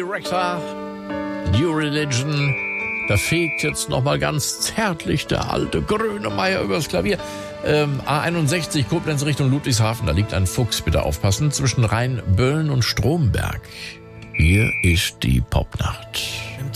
Rector, New Religion. Da fegt jetzt nochmal ganz zärtlich der alte Grönemeyer übers Klavier. A61 Koblenz Richtung Ludwigshafen, da liegt ein Fuchs, bitte aufpassen, zwischen Rheinböllen und Stromberg. Hier ist die Popnacht.